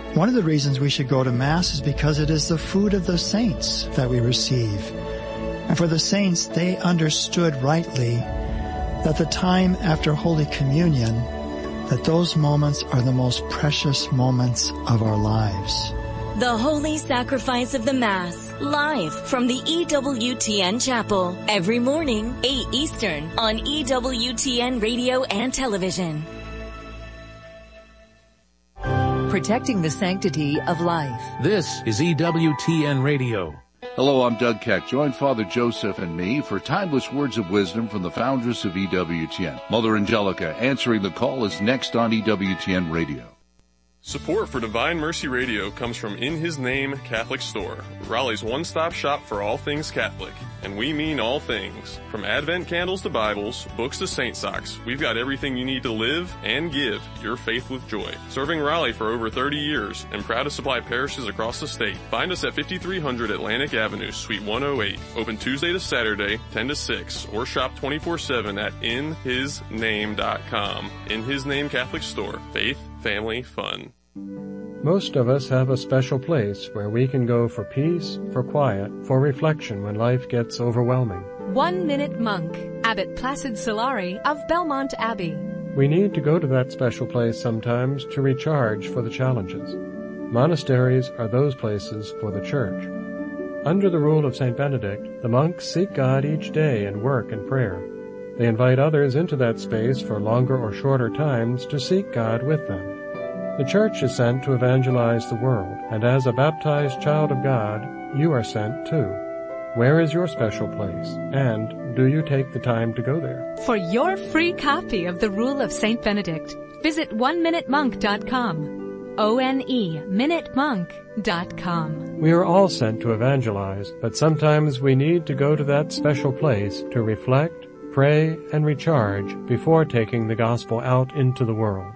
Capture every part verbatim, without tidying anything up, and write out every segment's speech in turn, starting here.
One of the reasons we should go to Mass is because it is the food of the saints that we receive. And for the saints, they understood rightly that the time after Holy Communion, that those moments are the most precious moments of our lives. The Holy Sacrifice of the Mass, live from the E W T N Chapel, every morning, eight Eastern, on E W T N Radio and Television. Protecting the sanctity of life. This is E W T N Radio. Hello, I'm Doug Keck. Join Father Joseph and me for timeless words of wisdom from the foundress of E W T N. Mother Angelica answering the call is next on E W T N Radio. Support for Divine Mercy Radio comes from In His Name Catholic Store, Raleigh's one-stop shop for all things Catholic. And we mean all things. From Advent candles to Bibles, books to saint socks, we've got everything you need to live and give your faith with joy. Serving Raleigh for over thirty years and proud to supply parishes across the state. Find us at fifty-three hundred Atlantic Avenue, Suite one oh eight. Open Tuesday to Saturday, ten to six, or shop twenty-four seven at in his name dot com. In His Name Catholic Store. Faith, family, fun. Most of us have a special place where we can go for peace, for quiet, for reflection when life gets overwhelming. One Minute Monk, Abbot Placid Solari of Belmont Abbey. We need to go to that special place sometimes to recharge for the challenges. Monasteries are those places for the Church. Under the rule of Saint Benedict, the monks seek God each day in work and prayer. They invite others into that space for longer or shorter times to seek God with them. The Church is sent to evangelize the world, and as a baptized child of God, you are sent too. Where is your special place, and do you take the time to go there? For your free copy of the Rule of Saint Benedict, visit one minute monk dot com. O N E, minute monk dot com. We are all sent to evangelize, but sometimes we need to go to that special place to reflect, pray, and recharge before taking the gospel out into the world.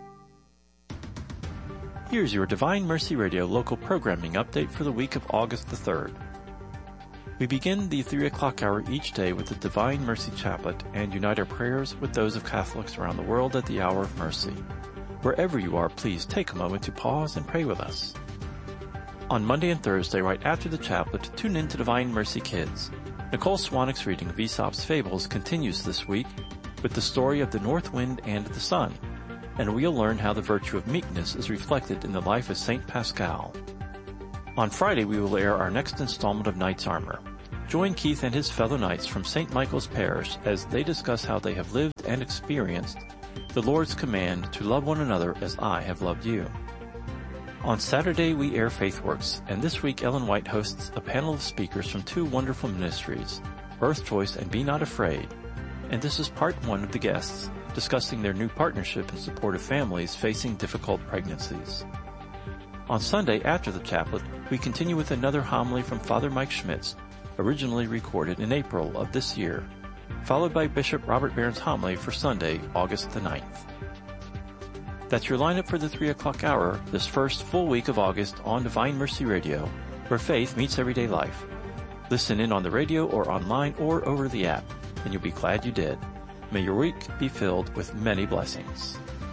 Here's your Divine Mercy Radio local programming update for the week of August the third. We begin the three o'clock hour each day with the Divine Mercy Chaplet and unite our prayers with those of Catholics around the world at the hour of mercy. Wherever you are, please take a moment to pause and pray with us. On Monday and Thursday, right after the chaplet, tune in to Divine Mercy Kids. Nicole Swanwick's reading of Aesop's Fables continues this week with the story of the North Wind and the Sun, and we'll learn how the virtue of meekness is reflected in the life of Saint Pascal. On Friday, we will air our next installment of Knight's Armor. Join Keith and his fellow knights from Saint Michael's Parish as they discuss how they have lived and experienced the Lord's command to love one another as I have loved you. On Saturday, we air FaithWorks, and this week Ellen White hosts a panel of speakers from two wonderful ministries, Earth Choice and Be Not Afraid, and this is part one of the guests discussing their new partnership in support of families facing difficult pregnancies. On Sunday, after the chaplet, we continue with another homily from Father Mike Schmitz, originally recorded in April of this year, followed by Bishop Robert Barron's homily for Sunday, August the ninth. That's your lineup for the three o'clock hour this first full week of August on Divine Mercy Radio, where faith meets everyday life. Listen in on the radio or online or over the app, and you'll be glad you did. May your week be filled with many blessings.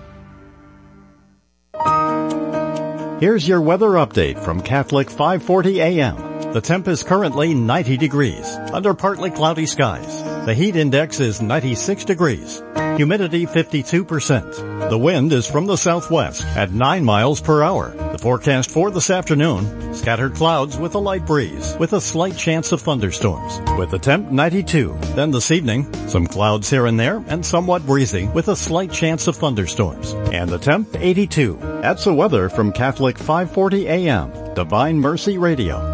Here's your weather update from Catholic five forty A M. The temp is currently ninety degrees, under partly cloudy skies. The heat index is ninety-six degrees. Humidity fifty-two percent. The wind is from the southwest at nine miles per hour. The forecast for this afternoon, scattered clouds with a light breeze, with a slight chance of thunderstorms, with the temp ninety-two. Then this evening, some clouds here and there and somewhat breezy, with a slight chance of thunderstorms, and the temp eighty-two. That's the weather from Catholic five forty A M, Divine Mercy Radio.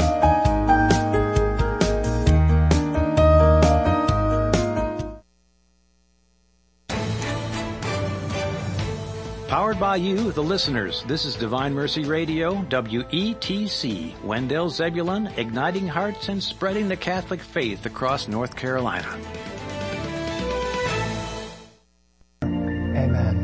Powered by you, the listeners. This is Divine Mercy Radio, W E T C, Wendell Zebulon, igniting hearts and spreading the Catholic faith across North Carolina. Amen.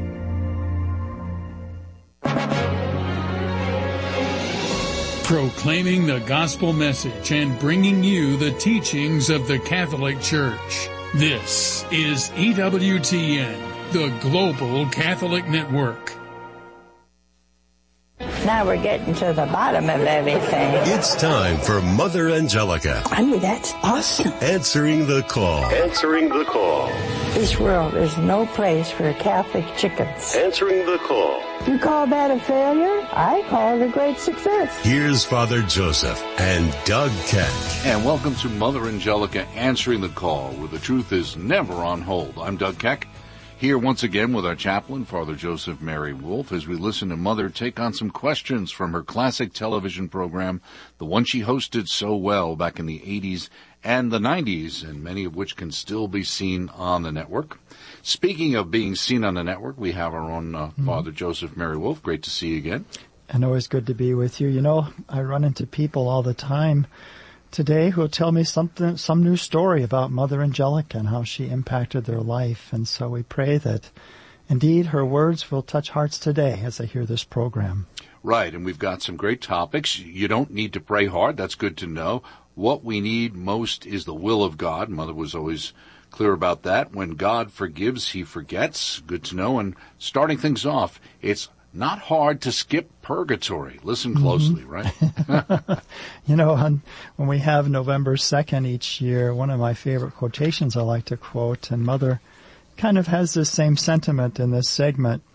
Proclaiming the gospel message and bringing you the teachings of the Catholic Church. This is E W T N, the Global Catholic Network. Now we're getting to the bottom of everything. It's time for Mother Angelica. I mean, that's awesome. Answering the call. Answering the call. This world is no place for Catholic chickens. Answering the call. You call that a failure? I call it a great success. Here's Father Joseph and Doug Keck. And welcome to Mother Angelica Answering the Call, where the truth is never on hold. I'm Doug Keck, here once again with our chaplain, Father Joseph Mary Wolf, as we listen to Mother take on some questions from her classic television program, the one she hosted so well back in the eighties and the nineties, and many of which can still be seen on the network. Speaking of being seen on the network, we have our own uh, mm-hmm. Father Joseph Mary Wolf. Great to see you again. And always good to be with you. You know, I run into people all the time today who will tell me something, some new story about Mother Angelica and how she impacted their life. And so we pray that indeed her words will touch hearts today as they hear this program. Right, and we've got some great topics. You don't need to pray hard. That's good to know. What we need most is the will of God. Mother was always clear about that. When God forgives, he forgets. Good to know. And starting things off, it's not hard to skip purgatory. Listen closely, mm-hmm. right? You know, on, when we have November second each year, one of my favorite quotations I like to quote, and Mother kind of has this same sentiment in this segment,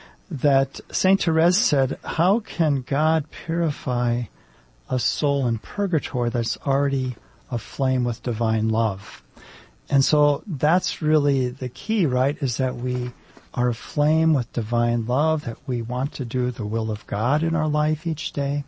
that Saint Therese said, how can God purify a soul in purgatory that's already aflame with divine love? And so that's really the key, right, is that we are aflame with divine love, that we want to do the will of God in our life each day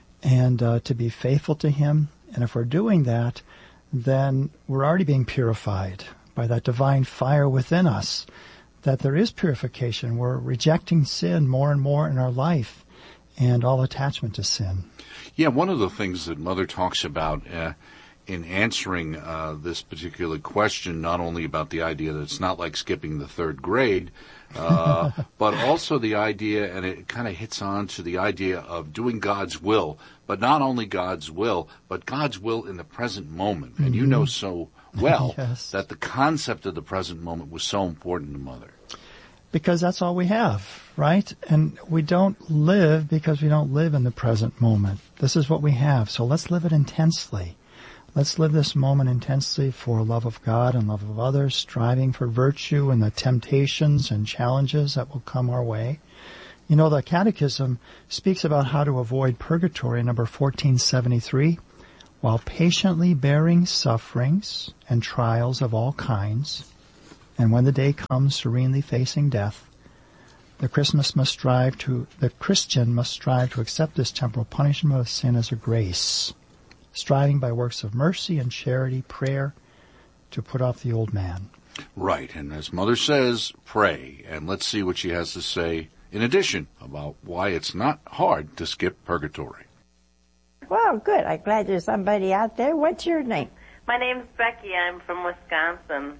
and uh, to be faithful to him. And if we're doing that, then we're already being purified by that divine fire within us, that there is purification. We're rejecting sin more and more in our life and all attachment to sin. Yeah, one of the things that Mother talks about uh, in answering uh, this particular question, not only about the idea that it's not like skipping the third grade, uh, but also the idea, and it kind of hits on to the idea of doing God's will, but not only God's will, but God's will in the present moment. And mm-hmm. you know so well yes. that the concept of the present moment was so important to Mother. Because that's all we have, right? And we don't live because we don't live in the present moment. This is what we have, so let's live it intensely. Let's live this moment intensely for love of God and love of others, striving for virtue and the temptations and challenges that will come our way. You know, the Catechism speaks about how to avoid purgatory, number fourteen seventy-three, while patiently bearing sufferings and trials of all kinds. And when the day comes, serenely facing death, the Christmas must strive to, the Christian must strive to accept this temporal punishment of sin as a grace, striving by works of mercy and charity, prayer, to put off the old man. Right, and as Mother says, pray. And let's see what she has to say in addition about why it's not hard to skip purgatory. Well, good. I'm glad there's somebody out there. What's your name? My name's Becky. I'm from Wisconsin.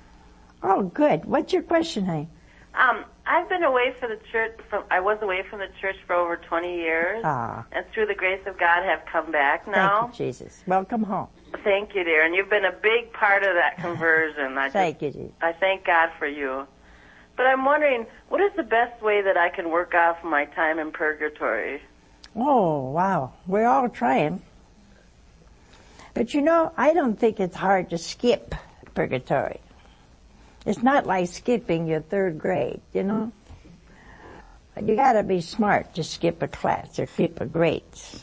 Oh, good. What's your question, honey? Um, I've been away from the church. From I was away from the church for over twenty years, ah. and through the grace of God, have come back now. Thank you, Jesus. Welcome home. Thank you, dear. And you've been a big part of that conversion. I thank just, you, Jesus. I thank God for you. But I'm wondering, what is the best way that I can work off my time in purgatory? Oh, wow. We're all trying. But you know, I don't think it's hard to skip purgatory. It's not like skipping your third grade, you know. You gotta be smart to skip a class or skip a grade.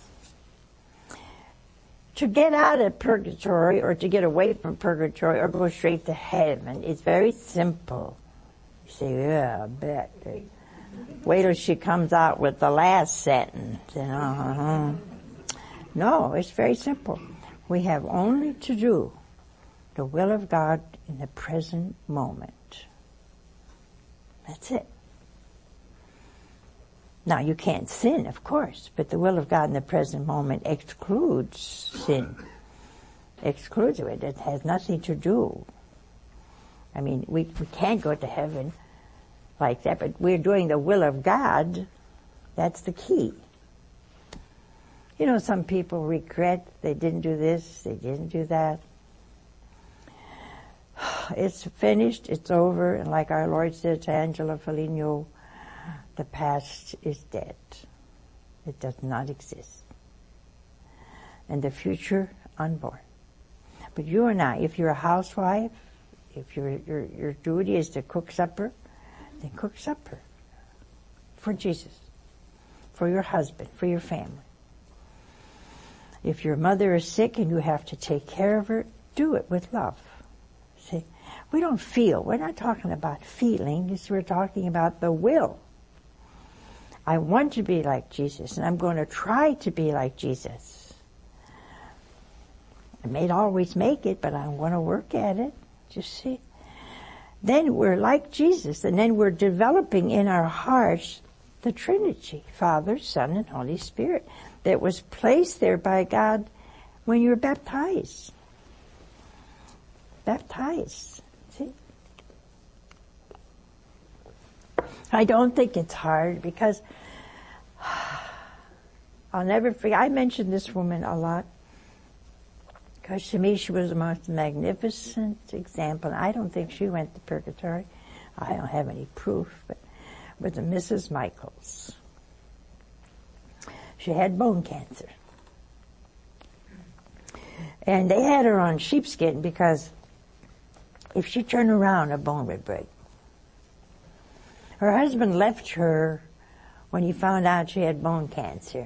To get out of purgatory or to get away from purgatory or go straight to heaven, it's very simple. You say, yeah, I bet. Wait till she comes out with the last sentence, you know. Uh-huh. No, it's very simple. We have only to do the will of God in the present moment. That's it. Now, you can't sin, of course, but the will of God in the present moment excludes sin. Excludes it. It has nothing to do. I mean, we, we can't go to heaven like that, but we're doing the will of God. That's the key. You know, some people regret they didn't do this, they didn't do that. It's finished, it's over, and like our Lord said to Angela Foligno, the past is dead. It does not exist. And the future, unborn. But you and I, if you're a housewife, if your your your duty is to cook supper, then cook supper for Jesus, for your husband, for your family. If your mother is sick and you have to take care of her, do it with love. See, we don't feel. We're not talking about feelings. We're talking about the will. I want to be like Jesus, and I'm going to try to be like Jesus. I may not always make it, but I'm going to work at it. Just see. Then we're like Jesus, and then we're developing in our hearts the Trinity, Father, Son, and Holy Spirit, that was placed there by God when you were baptized. Baptized. See? I don't think it's hard because I'll never forget. I mentioned this woman a lot because to me she was the most magnificent example. I don't think she went to purgatory. I don't have any proof, but with the Missus Michaels. She had bone cancer. And they had her on sheepskin because if she turned around, a bone would break. Her husband left her when he found out she had bone cancer.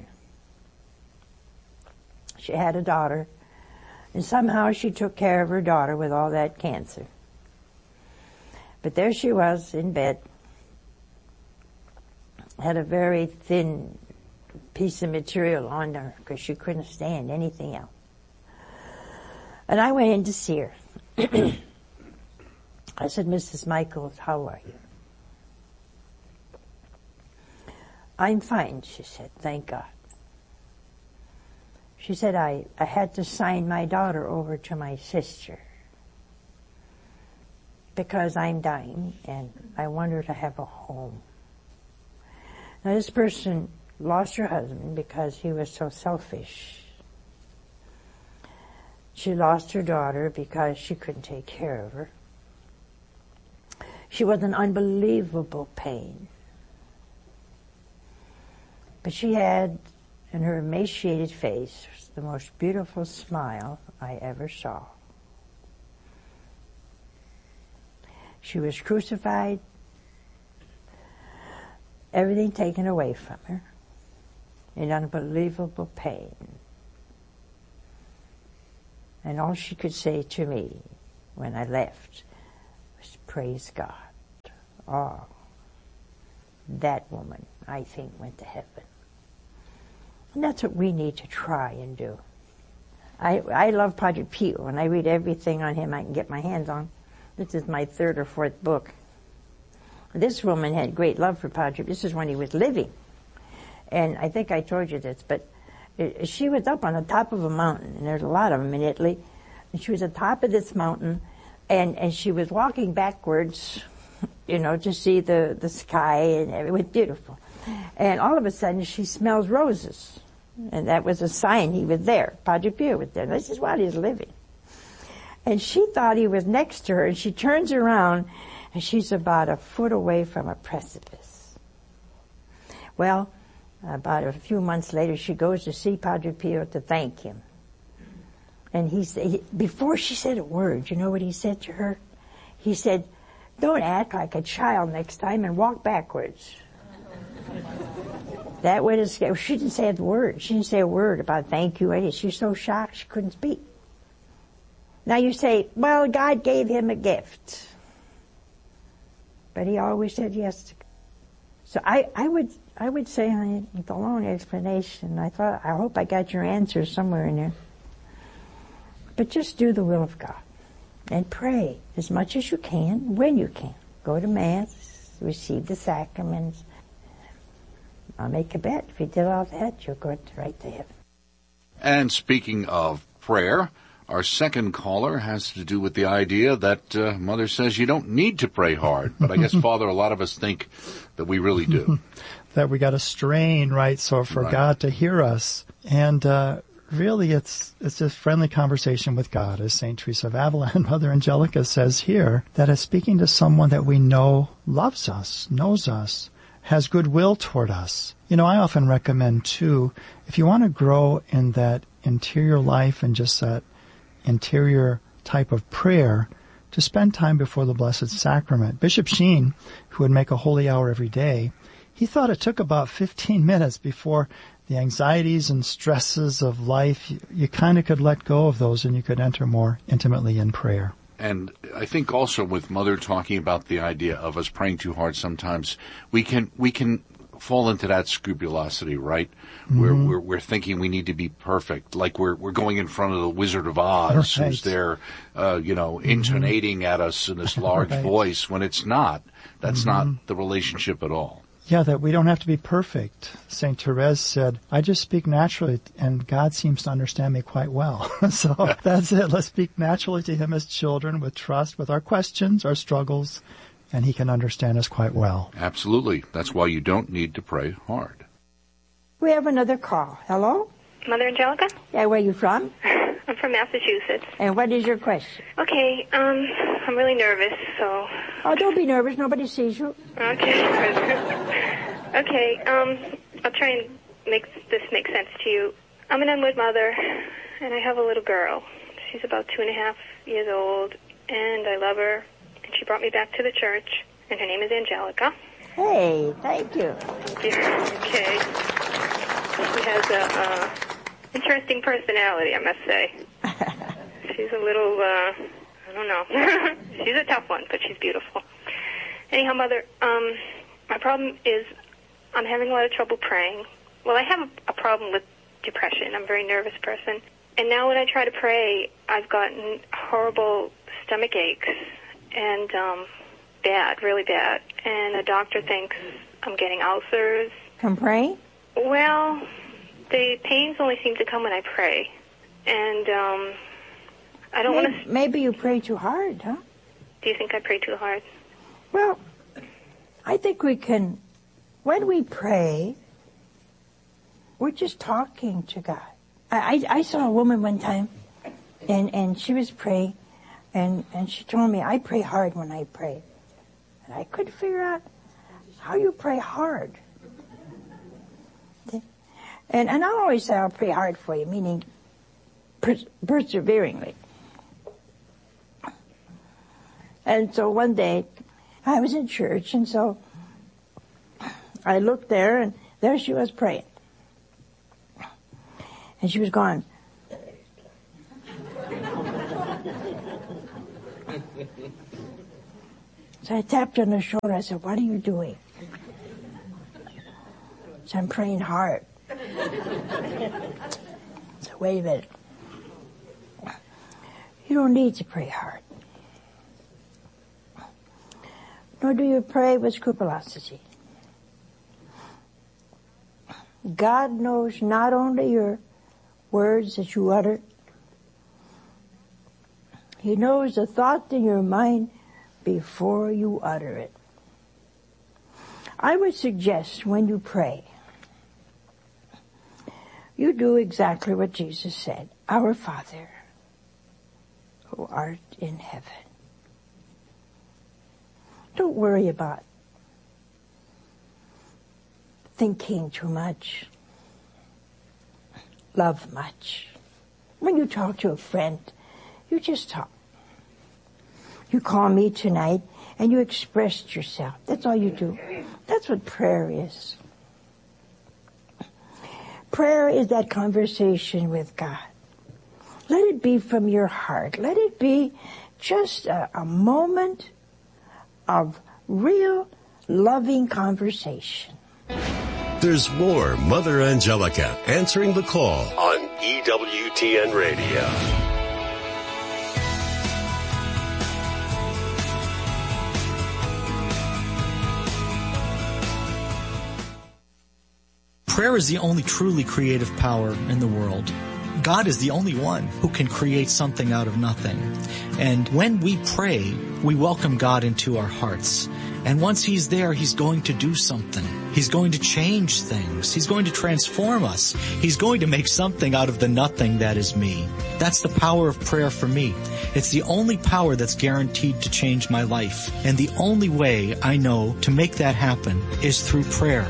She had a daughter, and somehow she took care of her daughter with all that cancer. But there she was in bed, had a very thin piece of material on her because she couldn't stand anything else. And I went in to see her. I said, Missus Michaels, how are you? I'm fine, she said, thank God. She said, I, I had to sign my daughter over to my sister because I'm dying and I want her to have a home. Now this person lost her husband because he was so selfish. She lost her daughter because she couldn't take care of her. She was in unbelievable pain. But she had, in her emaciated face, the most beautiful smile I ever saw. She was crucified, everything taken away from her, in unbelievable pain. And all she could say to me when I left was, praise God. Oh, that woman, I think, went to heaven. And that's what we need to try and do. I I love Padre Pio, and I read everything on him I can get my hands on. This is my third or fourth book. This woman had great love for Padre. This is when he was living. And I think I told you this, but it, she was up on the top of a mountain, and there's a lot of them in Italy. And she was at the top of this mountain, and, and she was walking backwards, you know, to see the, the sky, and it was beautiful. And all of a sudden, she smells roses. And that was a sign he was there. Padre Pio was there. This is while he's living. And she thought he was next to her, and she turns around, and she's about a foot away from a precipice. Well, about a few months later, she goes to see Padre Pio to thank him. And he said, before she said a word, you know what he said to her? He said, don't act like a child next time and walk backwards. That would have scared. She didn't say a word. She didn't say a word about thank you. She was so shocked she couldn't speak. Now you say, well, God gave him a gift. But he always said yes. So I, I would, I would say, honey, with a long explanation, I thought, I hope I got your answer somewhere in there. But just do the will of God. And pray as much as you can, when you can. Go to Mass, receive the sacraments. I'll make a bet. If you did all that, you're going right to heaven. And speaking of prayer, our second caller has to do with the idea that uh, Mother says you don't need to pray hard. But I guess, Father, a lot of us think that we really do. That we got to strain, right, so for right. God to hear us. And uh really it's it's just friendly conversation with God, as Saint Teresa of Avila and Mother Angelica says here, that is speaking to someone that we know loves us, knows us, has goodwill toward us. You know, I often recommend, too, if you want to grow in that interior life and just that interior type of prayer, to spend time before the Blessed Sacrament. Bishop Sheen, who would make a holy hour every day, he thought it took about fifteen minutes before the anxieties and stresses of life, you, you kind of could let go of those and you could enter more intimately in prayer. And I think also with Mother talking about the idea of us praying too hard sometimes, we can we can fall into that scrupulosity, right? Mm-hmm. We're, we're we're thinking we need to be perfect, like we're we're going in front of the Wizard of Oz, right. who's there, uh, you know, intonating mm-hmm. at us in this large right. voice, when it's not. That's mm-hmm. not the relationship at all. Yeah, that we don't have to be perfect. Saint Therese said, I just speak naturally, and God seems to understand me quite well. So that's it. Let's speak naturally to Him as children, with trust, with our questions, our struggles, and He can understand us quite well. Absolutely. That's why you don't need to pray hard. We have another call. Hello? Mother Angelica? Yeah, where are you from? I'm from Massachusetts. And what is your question? Okay, um, I'm really nervous, so... Oh, don't be nervous. Nobody sees you. Okay. Okay, um, I'll try and make this make sense to you. I'm an unwed mother, and I have a little girl. She's about two and a half years old, and I love her. And she brought me back to the church, and her name is Angelica. Hey, thank you. Okay. She has a... Uh, interesting personality, I must say. She's a little, uh, I don't know. She's a tough one, but she's beautiful. Anyhow, Mother, um, my problem is I'm having a lot of trouble praying. Well, I have a, a problem with depression. I'm a very nervous person. And now when I try to pray, I've gotten horrible stomach aches and um, bad, really bad. And the doctor thinks I'm getting ulcers. From praying? Well... the pains only seem to come when I pray. And um, I don't want to... Maybe you pray too hard, huh? Do you think I pray too hard? Well, I think we can... When we pray, we're just talking to God. I, I, I saw a woman one time, and, and she was praying, and, and she told me, I pray hard when I pray. And I couldn't figure out how you pray hard. And, and I'll always say I'll pray hard for you, meaning pers- perseveringly. And so one day, I was in church, and so I looked there, and there she was praying. And she was gone. So I tapped her on the shoulder. I said, what are you doing? So I'm praying hard. So wait a minute. You don't need to pray hard. Nor do you pray with scrupulosity. God knows not only your words that you utter, He knows the thought in your mind before you utter it. I would suggest when you pray, you do exactly what Jesus said. Our Father, who art in heaven. Don't worry about thinking too much, love much. When you talk to a friend, you just talk. You call me tonight and you expressed yourself. That's all you do. That's what prayer is. Prayer is that conversation with God. Let it be from your heart. Let it be just a, a moment of real loving conversation. There's more Mother Angelica answering the call on E W T N Radio. Prayer is the only truly creative power in the world. God is the only one who can create something out of nothing. And when we pray, we welcome God into our hearts. And once He's there, He's going to do something. He's going to change things. He's going to transform us. He's going to make something out of the nothing that is me. That's the power of prayer for me. It's the only power that's guaranteed to change my life. And the only way I know to make that happen is through prayer.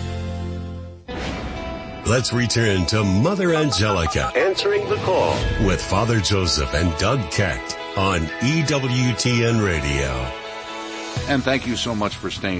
Let's return to Mother Angelica Answering the Call with Father Joseph and Doug Keck on E W T N Radio. And thank you so much for staying